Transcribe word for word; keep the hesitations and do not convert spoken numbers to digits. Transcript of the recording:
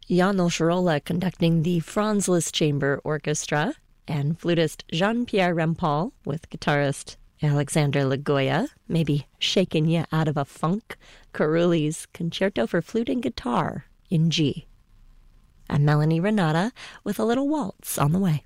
János Rolla conducting the Franz Liszt Chamber Orchestra, and flutist Jean-Pierre Rampal with guitarist Alexander Lagoya, maybe shaking you out of a funk, Carulli's Concerto for Flute and Guitar in G. I'm Melanie Renata with a little waltz on the way.